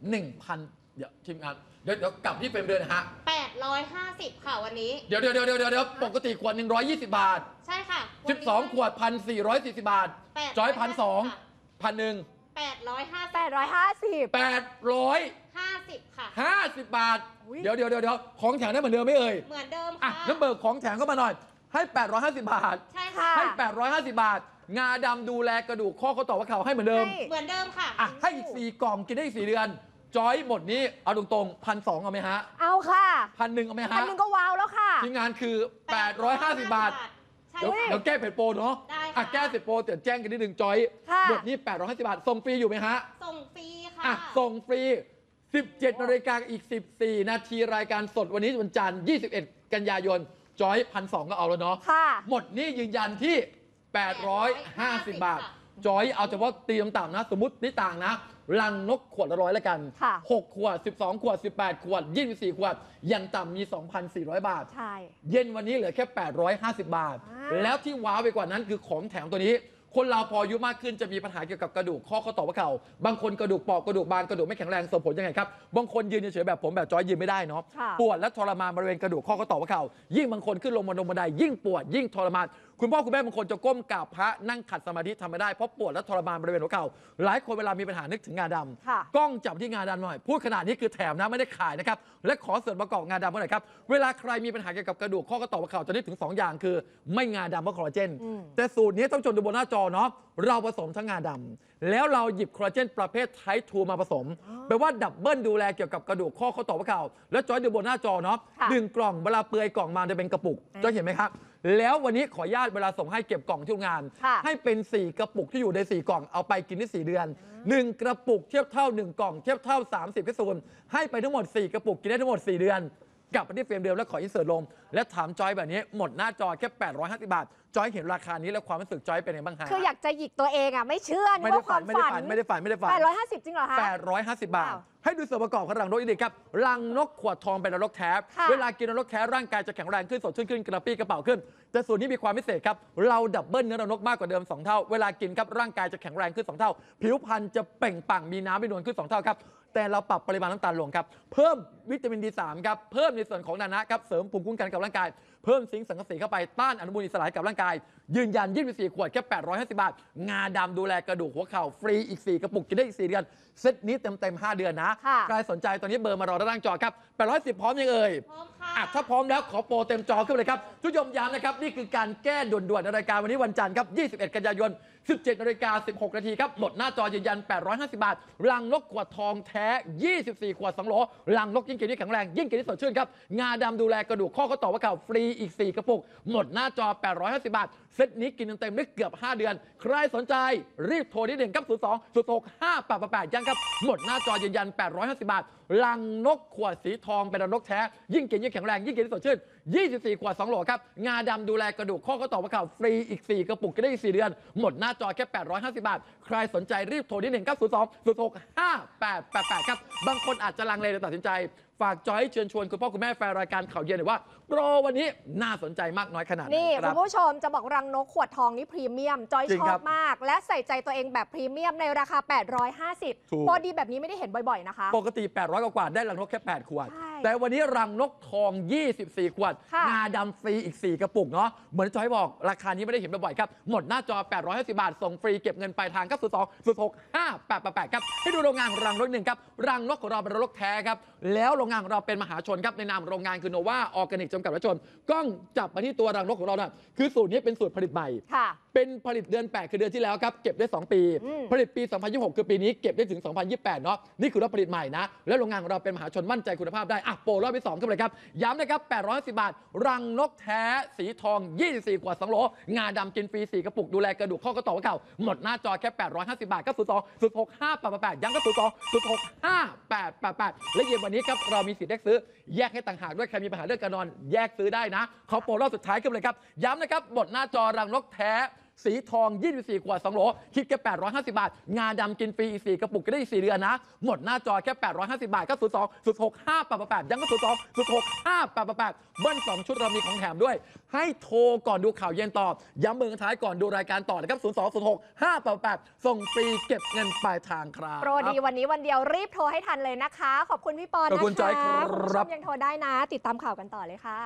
1,000เดี๋ยวทีมงานเดี๋ยวกลับที่เฟรมเดินนะฮะ 850ค่ะวันนี้เดี๋ยวปกติขวด120 บาทใช่ค่ะ 12 ขวด1,440 บาทจอย1,200 850 850ค่ะ 50 บาทเดี๋ยวของแถมได้เหมือนเดิมไหมเอ่ยเหมือนเดิมค่ะน้ำเบิกของแถมเข้ามาหน่อยให้850 บาทใช่ค่ะให้850 บาทงาดำดูแลกระดูกข้อต่อว่าเข่าให้เหมือนเดิมเหมือนเดิมค่ะให้อีก4 กล่องกินได้อีก4 เดือนจอยหมดนี้เอาตรงๆ1,200เอาไหมฮะเอาค่ะ 1,100เอาไหมฮะ 1,100ก็ว้าวแล้วค่ะทีมงานคือ850 บาทเดี๋ยวแก้เผ็ดโปรเนาะแก้เสร็จโปรเดี๋ยวแจ้งกันนิดนึงจอยหมดนี้850 บาทส่งฟรีอยู่ไหมฮะส่งฟรีค่ะส่งฟรี17 นาฬิกาอีก14 นาทีรายการสดวันนี้วันจันทร์21 กันยายนจอย1,200ก็เอาแล้วเนาะหมดนี้ยืนยันที่850 บาทจอยเอาเฉพาะตีต่ำๆนะสมมตินี่ต่างนะลังนกขวดละ100แล้วกัน6 ขวด12 ขวด18 ขวด24 ขวดยังต่ำมี 2,400 บาทเย็นวันนี้เหลือแค่850 บาทแล้วที่ว้าวไปกว่านั้นคือของแถมตัวนี้คนเราพออายุมากขึ้นจะมีปัญหาเกี่ยวกับกระดูกข้อต่อว่าเข่าบางคนกระดูกปอกกระดูกบางกระดูกไม่แข็งแรงส่งผลยังไงครับบางคนยืนเฉยๆแบบผมแบบจอยยืนไม่ได้เนาะปวดและทรมานบริเวณกระดูกข้อต่อว่าเข่ายิ่งบางคนขึ้นลงบันไดยิ่งปวดยิ่งทรมานคุณพ่อคุณแม่บางคนจะก้มกราบพระนั่งขัดสมาธิทำไม่ได้เพราะปวดและทรมานบริเวณหัวเข่าหลายคนเวลามีปัญหานึกถึงงาดำกล้องจับที่งาดำหน่อยพูดขนาดนี้คือแถมนะไม่ได้ขายนะครับและขอเสริมประกอบงาดำหน่อยครับเวลาใครมีปัญหาเกี่ยวกับกระดูกข้อต่อว่าเข่าจะนึกถึง2 อย่างคือไม่งาดำเพราะคอลลาเจนแต่สูตรนี้ต้องชมดูบนหน้าจอเนาะเราผสมทั้งงาดำแล้วเราหยิบคอลลาเจนประเภทไทป์2มาผสมแปลว่าดับเบิลดูแลเกี่ยวกับกระดูกข้อต่อว่าเข่าแล้วจอยดูบนหน้าจอเนาะ1 กล่องเวลาเปื่อยกล่องมาจะเป็นกระปุกจอยเห็นไหมครับแล้ววันนี้ขออนุญาตเวลาส่งให้เก็บกล่องที่งานให้เป็น4 กระปุกที่อยู่ใน4 กล่องเอาไปกินได้4 เดือน1 กระปุกเทียบเท่า1 กล่องเทียบเท่า30 แคปซูลให้ไปทั้งหมด4 กระปุกกินได้ทั้งหมด4 เดือนกลับไปที่เฟรมเดิมแล้วขออินเสิร์ตลงและถามจอยแบบนี้หมดหน้าจอแค่850 บาทจอยเห็นราคานี้แล้วความรู้สึกจอยเป็นยังไงบ้างฮะคืออยากจะหยิกตัวเองไม่เชื่อไม่ได้ฝันไม่ได้ฝัน 850จริงเหรอคะ 850 บาทให้ดูส่วนประกอบของรังนกอีกทีครับรังนกขวดทองเป็นรังนกแท้เวลากินรังนกแท้ร่างกายจะแข็งแรงขึ้นสดชื่นขึ้นกระปี้กระเป๋าขึ้นแต่ส่วนนี้มีความพิเศษครับเราดับเบิลเนื้อรังนกมากกว่าเดิม2 เท่าเวลากินครับร่างกายจะแข็งแรงขึ้น2 เท่าผิวพรรณจะเปล่งปลั่งมีน้ำมีนวลขึ้น2 เท่าครับแต่เราปรับปริมาณน้ำตาลลงครับเพิ่มวิตามิน D3 ครับเพิ่มในส่วนของนานะครับเสริมภูมิคุ้มกันกับร่างกายเพิ่มซิงค์สังกะสีเข้าไปต้านอนุมูลอิสระกับร่างกายยืนยัน24 ขวดแค่850 บาทงาดำดูแลกระดูกหัวเข่าฟรีอีก4 กระปุกกินได้อีก4 เดือนเซตนี้เต็ม5 เดือนนะใครสนใจตอนนี้เบอร์มารอด้านล่างจอครับ810พร้อมยังเอ่ยพร้อมค่ะถ้าพร้อมแล้วขอโปรเต็มจอขึ้นเลยครับทุกยมย้ำนะครับนี่คือการแก้ด่วนๆในรายการวันนี้วันจันทร์ครับ21 กันยายน17 นาฬิกา 16 นาทีครับหมดหน้าจอยืนยัน850 บาทรังนกขวดทองแท้24 ขวด2 โหลรังนกยิ่งกินยิ่งแข็งแรงยิ่งกินยิ่งสดชื่นครับงาดำดูแลกระดูกข้อต่อว่าเข่าฟรีอีก4 กระปุกหมดหน้าจอ850 บาทเซตนี้กินเต็มได้เกือบ5 เดือนใครสนใจรีบโทรที่1ครับ02-065-888ยังครับหมดหน้าจอยืนยัน850 บาทรังนกขวดสีทองเป็นรังนกแท้ยิ่งกินยิ่งแข็งแรงยิ่งกินยิ่งสดชื่น24 ขวด2 โหลครับงาดำดูแลกระดูกข้อต่อว่าเข่าฟรีอีก4 กระปุกกินได้อีก4 เดือนหมดหน้าจอแค่850 บาทใครสนใจรีบโทรที่1ครับ02-065-888ครับบางคนอาจจะลังเลแต่ตัดสินใจฝากจอยเชิญชวนคุณพ่อคุณแม่แฟนรายการข่าวเย็นหน่อยว่าโปรวันนี้น่าสนใจมากน้อยขนาดไหนนี่คุณผู้ชมจะบอกรังนกขวดทองนี่พรีเมียมจอยชอบมากและใส่ใจตัวเองแบบพรีเมียมในราคา850พอดีแบบนี้ไม่ได้เห็นบ่อยๆนะคะปกติ800 กว่าได้รังนกแค่8 ขวดแต่วันนี้รังนกทอง24 ขวดงาดำฟรีอีก4 กระปุกเนาะเหมือนจอยบอกราคานี้ไม่ได้เห็นบ่อยๆครับหมดหน้าจอ850 บาทส่งฟรีเก็บเงินปลายทางครับ02-065-888ครับให้ดูโรงงานรังนก1ครับรังนกของเราเป็นรังนกแท้ครับแล้วโรงงานของเราเป็นมหาชนครับในนามโรงงานคือโนวาออร์แกนิกจำกัดมหาชนกล้องจับมาที่ตัวรังนกของเรานะคือสูตรนี้เป็นสูตรผลิตใหม่เป็นผลิตเดือน8คือเดือนที่แล้วครับเก็บได้2 ปีผลิตปี2026คือปีนี้เก็บได้ถึง2028เนาะนี่คือรอบผลิตใหม่นะแล้วโรงงานของเราเป็นมหาชนมั่นใจคุณภาพได้โปรรอบที่2ขึ้นเลยครับย้ำนะครับ810 บาทรังนกแท้สีทอง24 ขวด2 โหลงาดำกินฟรี4 กระปุกดูแลกระดูกข้อต่อว่าเข่าหมดหน้าจอแค่850 บาทก็02-065-888ย้ำก็02-065-888และเย็นวันนี้ครับเรามีสิทธิ์เลือกซื้อแยกให้ต่างหากด้วยใครมีปัญหาเรื่องการนอนแยกซื้อได้นะเขาโปรรอบสุดท้ายขึ้นเลยครับย้ำนะครับหมดหน้าจอรังนกแท้สีทอง24ขวด2โหลคิดแค่850 บาทงาดำกินฟรีอีก4กระปุกก็ได้อีก4เดือนนะหมดหน้าจอแค่850 บาทก็02-065-888ยังก็02-065-888เบิ้ล2ชุดเรามีของแถมด้วยให้โทรก่อนดูข่าวเย็นต่อย้ำเบอร์ท้ายก่อนดูรายการต่อนะครับ02-065-888ส่งฟรีเก็บเงินปลายทางครับโปรดีวันนี้วันเดียวรีบโทรให้ทันเลยนะคะขอบคุณพี่ปอนนะคะขอบคุณจอยครับคุณผู้ชมยังโทรได้นะติดตามข่าวกันต่อเลยค่ะ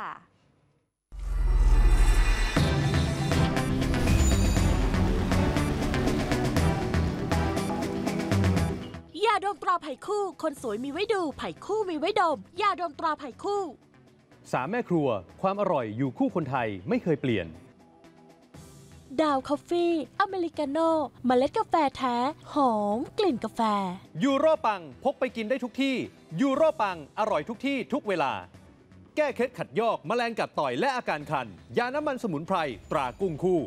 ยาดมตราไผ่คู่คนสวยมีไว้ดูไผ่คู่มีไว้ดมยาดมตราไผ่คู่ 3 แม่ครัวความอร่อยอยู่คู่คนไทยไม่เคยเปลี่ยนดาวคอฟฟี่อเมริกาโน่เมล็ดกาแฟแท้หอมกลิ่นกาแฟยูโรปังพกไปกินได้ทุกที่ยูโรปังอร่อยทุกที่ทุกเวลาแก้เคล็ดขัดยอกแมลงกัดต่อยและอาการคันยาน้ำมันสมุนไพรตรากุ้งคู่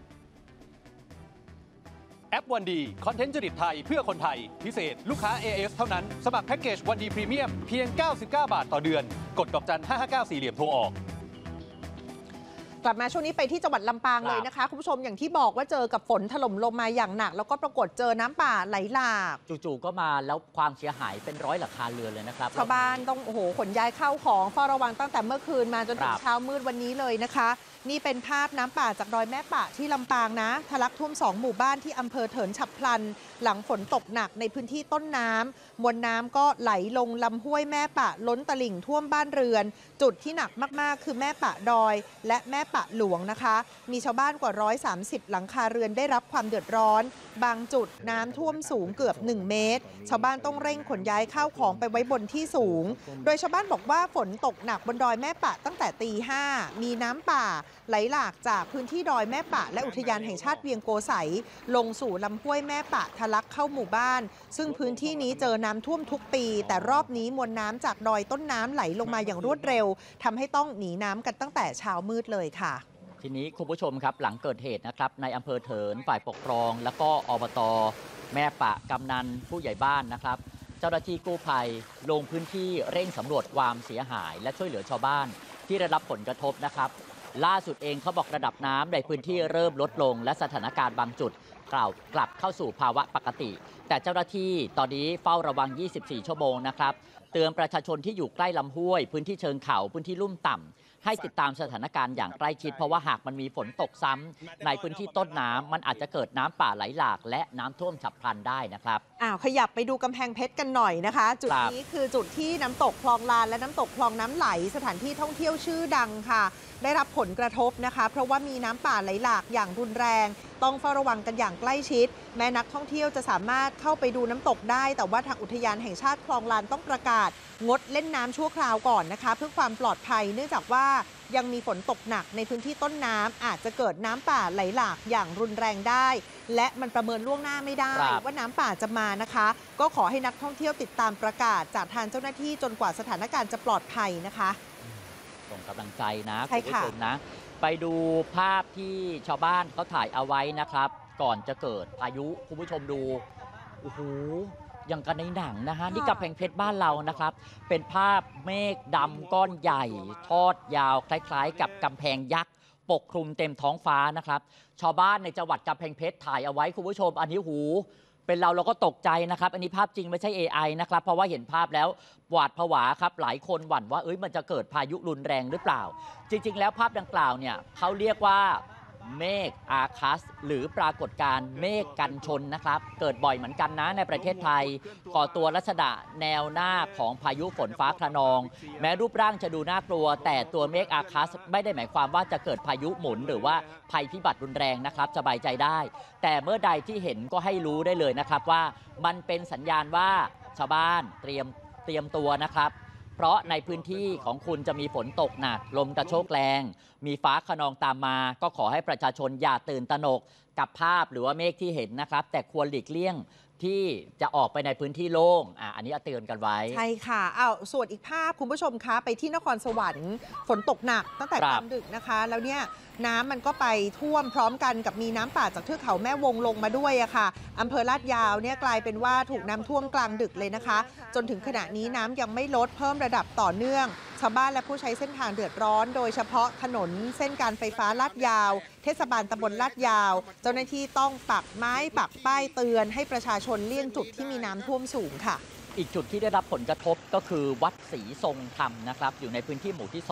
แอปวันดีคอนเทนต์จริตไทยเพื่อคนไทยพิเศษลูกค้า AS เท่านั้นสมัครแพ็กเกจวันดีพรีเมียมเพียง99 บาทต่อเดือนกดดอกจัน559 4เหลี่ยมโทรออกกลับมาช่วงนี้ไปที่จังหวัดลำปางเลยนะคะคุณผู้ชมอย่างที่บอกว่าเจอกับฝนถล่มลงมาอย่างหนักแล้วก็ปรากฏเจอน้ำป่าไหลหลากจู่ๆก็มาแล้วความเสียหายเป็น100 หลังคาเรือนเลยนะครับชาวบ้านต้องขนย้ายเข้าของเฝ้าระวังตั้งแต่เมื่อคืนมาจนถึงเช้ามืดวันนี้เลยนะคะนี่เป็นภาพน้ำป่าจากดอยแม่ปะที่ลำปางนะทะลักท่วม2 หมู่บ้านที่อำเภอเถินฉับพลันหลังฝนตกหนักในพื้นที่ต้นน้ำมวลน้ำก็ไหลลงลำห้วยแม่ปะล้นตลิ่งท่วมบ้านเรือนจุดที่หนักมากๆคือแม่ปะดอยและแม่ปะหลวงนะคะมีชาวบ้านกว่า130หลังคาเรือนได้รับความเดือดร้อนบางจุดน้ำท่วมสูงเกือบ1 เมตรชาวบ้านต้องเร่งขนย้ายข้าวของไปไว้บนที่สูงโดยชาวบ้านบอกว่าฝนตกหนักบนดอยแม่ปะตั้งแต่ตี 5มีน้ำป่าไหลหลากจากพื้นที่ดอยแม่ปะและอุทยานแห่งชาติเวียงโกไสลงสู่ลำห้วยแม่ปะทะลักเข้าหมู่บ้านซึ่งพื้นที่นี้เจอน้ำท่วมทุกปีแต่รอบนี้มวลน้ำจากดอยต้นน้ำไหลลงมาอย่างรวดเร็วทำให้ต้องหนีน้ำกันตั้งแต่เช้ามืดเลยค่ะทีนี้คุณผู้ชมครับหลังเกิดเหตุนะครับในอำเภอเถินฝ่ายปกครองแล้วก็อบต.แม่ปะกำนันผู้ใหญ่บ้านนะครับเจ้าหน้าที่กู้ภัยลงพื้นที่เร่งสำรวจความเสียหายและช่วยเหลือชาวบ้านที่ได้รับผลกระทบนะครับล่าสุดเองเขาบอกระดับน้ำในพื้นที่เริ่มลดลงและสถานการณ์บางจุดกลับเข้าสู่ภาวะปกติแต่เจ้าหน้าที่ตอนนี้เฝ้าระวัง24 ชั่วโมงนะครับเตือนประชาชนที่อยู่ใกล้ลำห้วยพื้นที่เชิงเขาพื้นที่ลุ่มต่ำให้ติดตามสถานการณ์อย่างใกล้ชิดเพราะว่าหากมันมีฝนตกซ้ำในพื้นที่ต้นน้ำมันอาจจะเกิดน้ำป่าไหลหลากและน้ำท่วมฉับพลันได้นะครับขยับไปดูกำแพงเพชรกันหน่อยนะคะจุดนี้คือจุดที่น้ำตกคลองลานและน้ำตกคลองน้ำไหลสถานที่ท่องเที่ยวชื่อดังค่ะได้รับผลกระทบนะคะเพราะว่ามีน้ำป่าไหลหลากอย่างรุนแรงต้องเฝ้าระวังกันอย่างใกล้ชิดแม้นักท่องเที่ยวจะสามารถเข้าไปดูน้ำตกได้แต่ว่าทางอุทยานแห่งชาติคลองลานต้องประกาศงดเล่นน้ำชั่วคราวก่อนนะคะเพื่อความปลอดภัยเนื่องจากว่ายังมีฝนตกหนักในพื้นที่ต้นน้ำอาจจะเกิดน้ำป่าไหลหลากอย่างรุนแรงได้และมันประเมินล่วงหน้าไม่ได้ว่าน้ำป่าจะมานะคะก็ขอให้นักท่องเที่ยวติดตามประกาศจากทางเจ้าหน้าที่จนกว่าสถานการณ์จะปลอดภัยนะคะส่งกำลังใจนะคุณผู้ชมนะไปดูภาพที่ชาวบ้านเขาถ่ายเอาไว้นะครับก่อนจะเกิดพายุคุณผู้ชมดูโอ้โหอย่างกันในหนังนะฮะนี่กำแพงเพชรบ้านเรานะครับเป็นภาพเมฆดำก้อนใหญ่ทอดยาวคล้ายๆกับกำแพงยักษ์ปกคลุมเต็มท้องฟ้านะครับชาวบ้านในจังหวัดกำแพงเพชรถ่ายเอาไว้คุณผู้ชมอันนี้หูเป็นเราก็ตกใจนะครับอันนี้ภาพจริงไม่ใช่ AI นะครับเพราะว่าเห็นภาพแล้วหวาดผวาครับหลายคนหวั่นว่ามันจะเกิดพายุรุนแรงหรือเปล่าจริงๆแล้วภาพดังกล่าวเนี่ยเขาเรียกว่าเมฆอาคัสหรือปรากฏการณ์เมฆกันชนนะครับเกิดบ่อยเหมือนกันนะในประเทศไทยก่อตัวลักษณะแนวหน้าของพายุฝนฟ้าคะนองแม้รูปร่างจะดูน่ากลัวแต่ตัวเมฆอาคัสไม่ได้หมายความว่าจะเกิดพายุหมุนหรือว่าภัยพิบัติรุนแรงนะครับสบายใจได้แต่เมื่อใดที่เห็นก็ให้รู้ได้เลยนะครับว่ามันเป็นสัญญาณว่าชาวบ้านเตรียมตัวนะครับเพราะในพื้นที่ของคุณจะมีฝนตกหนักลมกระโชกแรงมีฟ้าคะนองตามมาก็ขอให้ประชาชนอย่าตื่นตระหนกกับภาพหรือว่าเมฆที่เห็นนะครับแต่ควรหลีกเลี่ยงที่จะออกไปในพื้นที่โล่งอันนี้เตือนกันไว้ใช่ค่ะส่วนอีกภาพคุณผู้ชมคะไปที่นครสวรรค์ฝนตกหนักตั้งแต่กลางดึกนะคะแล้วเนี่ยน้ำมันก็ไปท่วมพร้อมกันกับมีน้ำป่าจากเทือกเขาแม่วงลงมาด้วยอะค่ะอำเภอลาดยาวเนี่ยกลายเป็นว่าถูกน้ำท่วมกลางดึกเลยนะคะจนถึงขณะนี้น้ำยังไม่ลดเพิ่มระดับต่อเนื่องชาวบ้านและผู้ใช้เส้นทางเดือดร้อนโดยเฉพาะถนนเส้นการไฟฟ้าลาดยาวเทศบาลตำบลลาดยาวเจ้าหน้าที่ต้องปักไม้ปักป้ายเตือนให้ประชาชนเลี่ยงจุดที่มีน้ำท่วมสูงค่ะอีกจุดที่ได้รับผลกระทบก็คือวัดศรีทรงธรรมนะครับอยู่ในพื้นที่หมู่ที่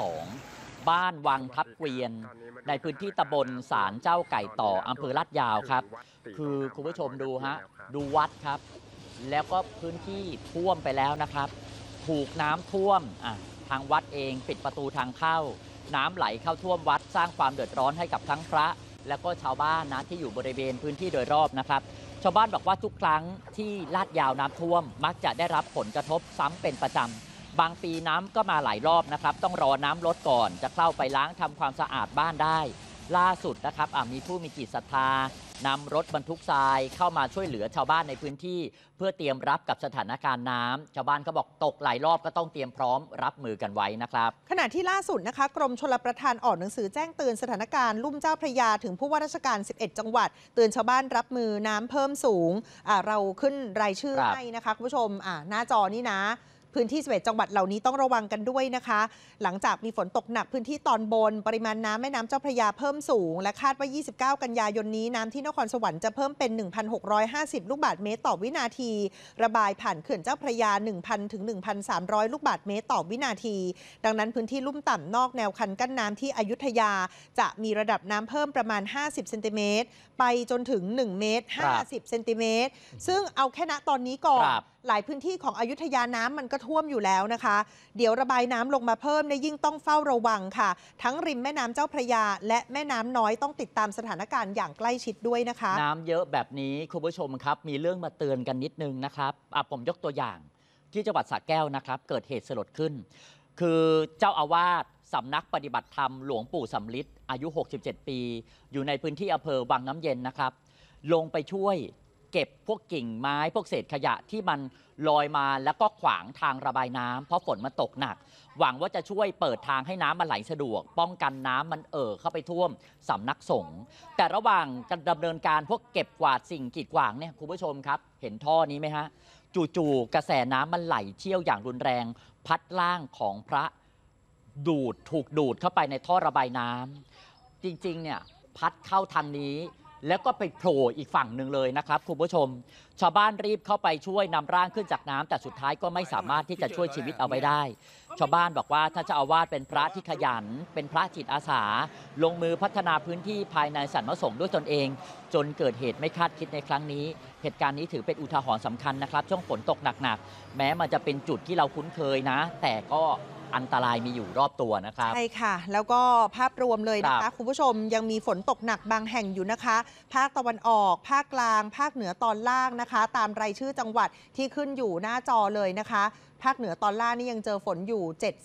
2 บ้านวังทับเกวียนในพื้นที่ตำบลศาลเจ้าไก่ต่ออำเภอลาดยาวครับคือคุณผู้ชมดูฮะดูวัดครับแล้วก็พื้นที่ท่วมไปแล้วนะครับถูกน้ำท่วมทางวัดเองปิดประตูทางเข้าน้ำไหลเข้าท่วมวัดสร้างความเดือดร้อนให้กับทั้งพระและก็ชาวบ้านนะที่อยู่บริเวณพื้นที่โดยรอบนะครับชาวบ้านบอกว่าทุกครั้งที่ลาดยาวน้ำท่วมมักจะได้รับผลกระทบซ้ำเป็นประจำบางปีน้ำก็มาหลายรอบนะครับต้องรอน้ำลดก่อนจะเข้าไปล้างทำความสะอาดบ้านได้ล่าสุดนะครับมีผู้มีจิตศรัทธานำรถบรรทุกทรายเข้ามาช่วยเหลือชาวบ้านในพื้นที่เพื่อเตรียมรับกับสถานการณ์น้ำชาวบ้านก็บอกตกหลายรอบก็ต้องเตรียมพร้อมรับมือกันไว้นะครับขณะที่ล่าสุดนะคะกรมชลประทานออกหนังสือแจ้งเตือนสถานการณ์ลุ่มเจ้าพระยาถึงผู้ว่าราชการ11จังหวัดเตือนชาวบ้านรับมือน้ำเพิ่มสูงเราขึ้นรายชื่อให้นะคะคุณผู้ชมหน้าจอนี่นะพื้นที่11จังหวัดเหล่านี้ต้องระวังกันด้วยนะคะหลังจากมีฝนตกหนักพื้นที่ตอนบนปริมาณน้ำแม่น้ำเจ้าพระยาเพิ่มสูงและคาดว่า29กันยายนนี้น้ำที่นครสวรรค์จะเพิ่มเป็น 1,650 ลูกบาศก์เมตรต่อวินาทีระบายผ่านเขื่อนเจ้าพระยา 1,000 ถึง 1,300 ลูกบาศก์เมตรต่อวินาทีดังนั้นพื้นที่ลุ่มต่ำนอกแนวคันกั้นน้ำที่อยุธยาจะมีระดับน้ำเพิ่มประมาณ50เซนติเมตรไปจนถึง1เมตร50เซนติเมตรซึ่งเอาแค่ณตอนนี้ก่อนหลายพื้นที่ของอยุธยาน้ำมันก็ท่วมอยู่แล้วนะคะเดี๋ยวระบายน้ำลงมาเพิ่มยิ่งต้องเฝ้าระวังค่ะทั้งริมแม่น้ำเจ้าพระยาและแม่น้ำน้อยต้องติดตามสถานการณ์อย่างใกล้ชิดด้วยนะคะน้ำเยอะแบบนี้คุณผู้ชมครับมีเรื่องมาเตือนกันนิดนึงนะครับผมยกตัวอย่างที่จังหวัดสระแก้วนะครับเกิดเหตุสลดขึ้นคือเจ้าอาวาสสำนักปฏิบัติธรรมหลวงปู่สำลิดอายุ67ปีอยู่ในพื้นที่อำเภอวังน้ำเย็นนะครับลงไปช่วยเก็บพวกกิ่งไม้พวกเศษขยะที่มันลอยมาแล้วก็ขวางทางระบายน้ำเพราะฝนมันตกหนักหวังว่าจะช่วยเปิดทางให้น้ำมันไหลสะดวกป้องกันน้ำมันเข้าไปท่วมสำนักสงฆ์แต่ระหว่างการดำเนินการพวกเก็บกวาดสิ่งกีดขวางเนี่ยคุณผู้ชมครับเห็นท่อนี้ไหมฮะจู่ๆกระแสน้ำมันไหลเชี่ยวอย่างรุนแรงพัดร่างของพระถูกดูดเข้าไปในท่อระบายน้ำจริงๆเนี่ยพัดเข้าทางนี้แล้วก็ไปโผล่อีกฝั่งหนึ่งเลยนะครับคุณผู้ชมชาวบ้านรีบเข้าไปช่วยนำร่างขึ้นจากน้ำแต่สุดท้ายก็ไม่สามารถที่จะช่วยชีวิตเอาไว้ได้ชาวบ้านบอกว่าถ้าเจ้าอาวาสเป็นพระที่ขยันเป็นพระจิตอาสาลงมือพัฒนาพื้นที่ภายในสำนักสงฆ์ด้วยตนเองจนเกิดเหตุไม่คาดคิดในครั้งนี้เหตุการณ์นี้ถือเป็นอุทาหรณ์สำคัญนะครับช่วงฝนตกหนักๆแม้มันจะเป็นจุดที่เราคุ้นเคยนะแต่ก็อันตรายมีอยู่รอบตัวนะครับใช่ค่ะแล้วก็ภาพรวมเลยนะคะคุณผู้ชมยังมีฝนตกหนักบางแห่งอยู่นะคะภาคตะวันออกภาคกลางภาคเหนือตอนล่างนะคะตามรายชื่อจังหวัดที่ขึ้นอยู่หน้าจอเลยนะคะภาคเหนือตอนล่างนี่ยังเจอฝนอยู่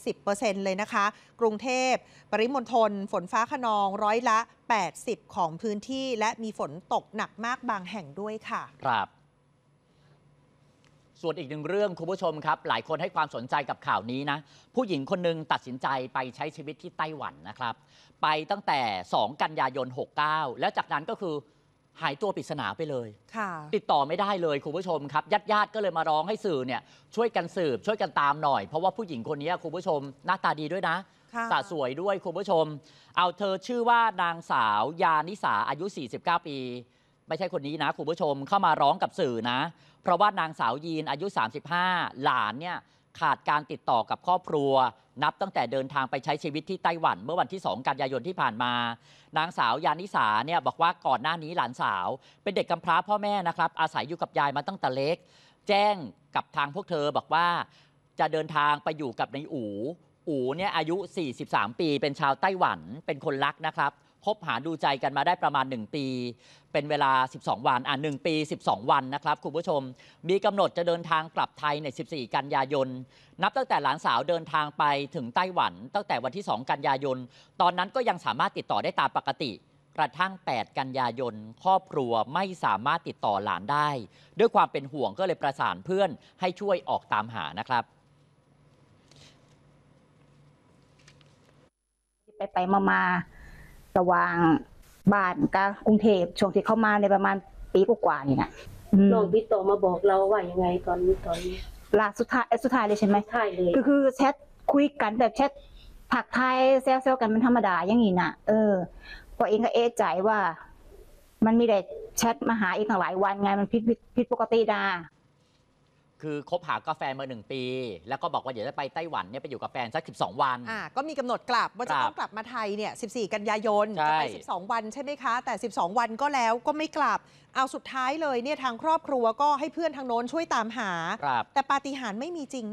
70% เลยนะคะกรุงเทพปริมณฑลฝนฟ้าคะนอง80%ของพื้นที่และมีฝนตกหนักมากบางแห่งด้วยค่ะครับส่วนอีกหนึ่งเรื่องคุณผู้ชมครับหลายคนให้ความสนใจกับข่าวนี้นะผู้หญิงคนหนึ่งตัดสินใจไปใช้ชีวิตที่ไต้หวันนะครับไปตั้งแต่2กันยายน69แล้วจากนั้นก็คือหายตัวปริศนาไปเลยติดต่อไม่ได้เลยคุณผู้ชมครับญาติก็เลยมาร้องให้สื่อเนี่ยช่วยกันสืบช่วยกันตามหน่อยเพราะว่าผู้หญิงคนนี้คุณผู้ชมหน้าตาดีด้วยนะสวยสวยด้วยคุณผู้ชมเอาเธอชื่อว่านางสาวยานิสาอายุ49ปีไม่ใช่คนนี้นะคุณผู้ชมเข้ามาร้องกับสื่อนะเพราะว่านางสาวยีนอายุ35หลานเนี่ยขาดการติดต่อกับครอบครัวนับตั้งแต่เดินทางไปใช้ชีวิตที่ไต้หวันเมื่อวันที่2กันยายนที่ผ่านมานางสาวยานิสาเนี่ยบอกว่าก่อนหน้านี้หลานสาวเป็นเด็กกำพร้าพ่อแม่นะครับอาศัยอยู่กับยายมาตั้งแต่เล็กแจ้งกับทางพวกเธอบอกว่าจะเดินทางไปอยู่กับนายอู๋เนี่ยอายุ43ปีเป็นชาวไต้หวันเป็นคนรักนะครับคบหาดูใจกันมาได้ประมาณ1ปีเป็นเวลา12วัน1ปี12วันนะครับคุณผู้ชมมีกำหนดจะเดินทางกลับไทยใน14กันยายนนับตั้งแต่หลานสาวเดินทางไปถึงไต้หวันตั้งแต่วันที่2กันยายนตอนนั้นก็ยังสามารถติดต่อได้ตามปกติกระทั่ง8กันยายนครอบครัวไม่สามารถติดต่อหลานได้ด้วยความเป็นห่วงก็เลยประสานเพื่อนให้ช่วยออกตามหานะครับไปมาระหว่างบ้านกับกรุงเทพช่วงที่เข้ามาในประมาณปีกว่าๆนี่นะน้องพี่โตมาบอกเราว่ายังไงตอนนี้ล่าสุดท้ายเลยใช่ไหมใช่เลยคือแชทคุยกันแบบแชทผักไทยแซวๆกันเป็นธรรมดาอย่างนี้น่ะพอเองก็เอะใจว่า มันมีแต่แชทมาหาอีกตั้งหลายวันไงมันผิดปกติดาคือคบหากาแฟมา1 ปี แล้วก็บอกว่าเดี๋ยวจะไปไต้หวันเนี่ยไปอยู่กับแฟนสัก12 วันก็มีกำหนดกลับว่าจะต้องกลับมาไทยเนี่ย14 กันยายนจะไป12 วันใช่ไหมคะแต่12 วันก็แล้วก็ไม่กลับเอาสุดท้ายเลยเนี่ยทางครอบครัวก็ให้เพื่อนทางโน้นช่วยตามหาแต่ปาฏิหาริย์ไม่มีจริง